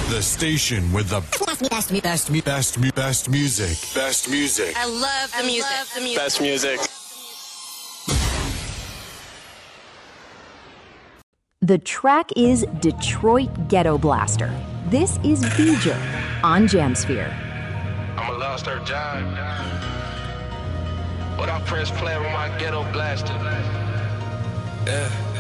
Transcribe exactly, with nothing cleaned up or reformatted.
The station with the best, me, best, me, best, me, best, me, best music. Best music. I love the music. Love the music. Best music. The track is Detroit Ghetto Blaster. This is Beeger on Jamsphere. I'm a lost her job. But I press play with my ghetto blaster. Yeah.